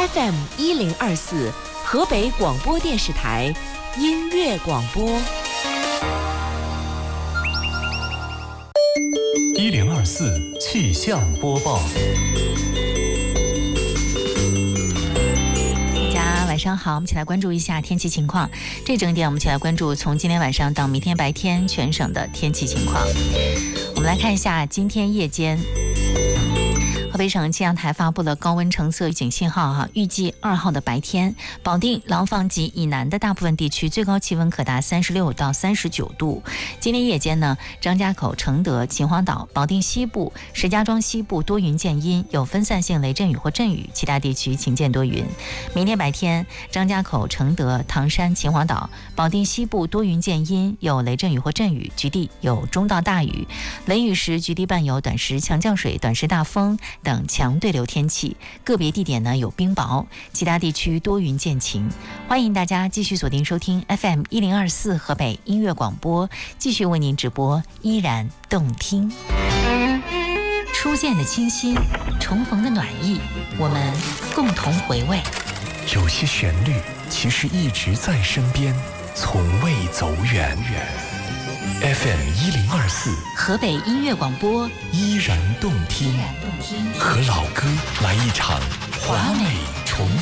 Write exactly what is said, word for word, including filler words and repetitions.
F M 一零二四河北广播电视台音乐广播。 一零二四气象播报。 晚上好，我们一起来关注一下天气情况。这整点我们一起来关注从今天晚上到明天白天全省的天气情况。我们来看一下今天夜间，河北省气象台发布了高温橙色预警信号哈，预计二号的白天，保定、廊坊及以南的大部分地区最高气温可达三十六到三十九度。今天夜间呢，张家口、承德、秦皇岛、保定西部、石家庄西部多云见阴，有分散性雷阵雨或阵雨，其他地区晴间多云。明天白天，张家口、承德、唐山、秦皇岛、保定西部多云见阴，有雷阵雨或阵雨，局地有中到大雨，雷雨时局地伴有短时强降水、短时大风等强对流天气，个别地点呢有冰雹，其他地区多云见晴。欢迎大家继续锁定收听 F M 一零二四河北音乐广播，继续为您直播，依然动听。初见的清新，重逢的暖意，我们共同回味。 有些旋律其实一直在身边，从未走远。F M 一零二四河北音乐广播， 依然动听，和老歌来一场华美重